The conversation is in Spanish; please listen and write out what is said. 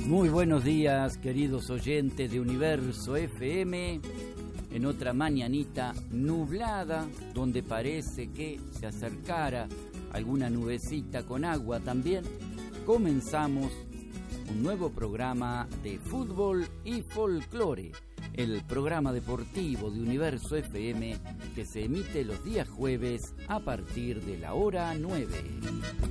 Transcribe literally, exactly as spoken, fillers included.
Muy buenos días, queridos oyentes de Universo F M, en otra mañanita nublada, donde parece que se acercara alguna nubecita con agua también. Comenzamos un nuevo programa de fútbol y folclore, el programa deportivo de Universo F M que se emite los días jueves a partir de la hora nueve.